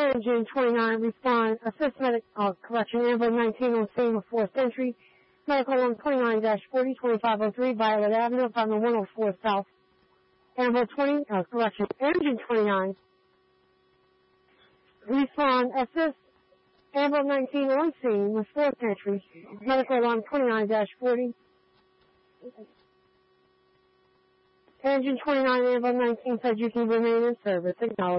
Engine 29, respond, assist medic, correction, Anvil 19 on scene of 4th Century, medical alarm 29-40-2503, Violet Avenue, apartment 104 South. Anvil 20, correction, Engine 29, respond, assist, Anvil 19 on scene with 4th Century, medical alarm 29-40. Engine 29, Anvil 19 said you can remain in service. Acknowledge.